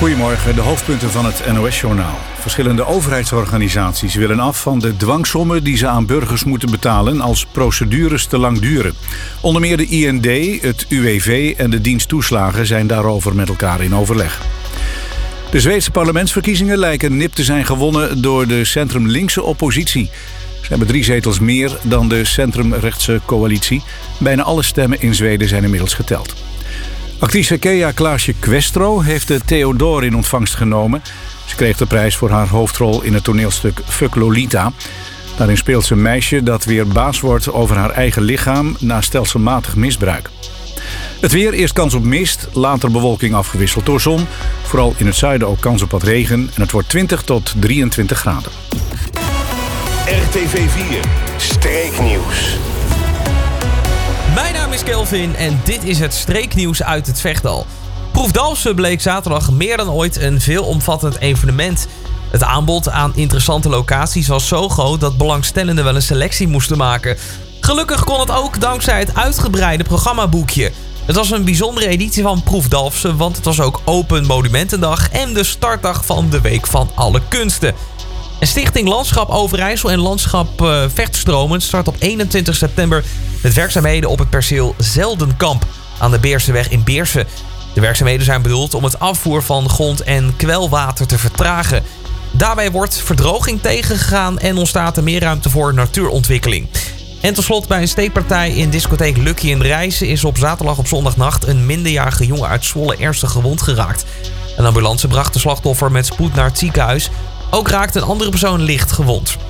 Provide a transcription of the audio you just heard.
Goedemorgen, de hoofdpunten van het NOS-journaal. Verschillende overheidsorganisaties willen af van de dwangsommen die ze aan burgers moeten betalen als procedures te lang duren. Onder meer de IND, het UWV en de dienst toeslagen zijn daarover met elkaar in overleg. De Zweedse parlementsverkiezingen lijken nip te zijn gewonnen door de centrum-linkse oppositie. Ze hebben 3 zetels meer dan de centrumrechtse coalitie. Bijna alle stemmen in Zweden zijn inmiddels geteld. Actrice Kea Klaasje Questro heeft de Theodor in ontvangst genomen. Ze kreeg de prijs voor haar hoofdrol in het toneelstuk Fuck Lolita. Daarin speelt ze een meisje dat weer baas wordt over haar eigen lichaam na stelselmatig misbruik. Het weer, eerst kans op mist, later bewolking afgewisseld door zon. Vooral in het zuiden ook kans op wat regen en het wordt 20 tot 23 graden. RTV 4 Streeknieuws. Mijn naam is Kelvin en dit is het streeknieuws uit het Vechtdal. Proef Dalfsen bleek zaterdag meer dan ooit een veelomvattend evenement. Het aanbod aan interessante locaties was zo groot dat belangstellenden wel een selectie moesten maken. Gelukkig kon het ook dankzij het uitgebreide programmaboekje. Het was een bijzondere editie van Proef Dalfsen, want het was ook Open Monumentendag en de startdag van de Week van Alle Kunsten. En Stichting Landschap Overijssel en Landschap Vechtstromen start op 21 september met werkzaamheden op het perceel Zeldenkamp aan de Beerseweg in Beersen. De werkzaamheden zijn bedoeld om het afvoer van grond- en kwelwater te vertragen. Daarbij wordt verdroging tegengegaan en ontstaat er meer ruimte voor natuurontwikkeling. En tot slot, bij een steekpartij in discotheek Lucky in Rijssen is op zaterdag op zondagnacht een minderjarige jongen uit Zwolle ernstig gewond geraakt. Een ambulance bracht de slachtoffer met spoed naar het ziekenhuis. Ook raakte een andere persoon licht gewond.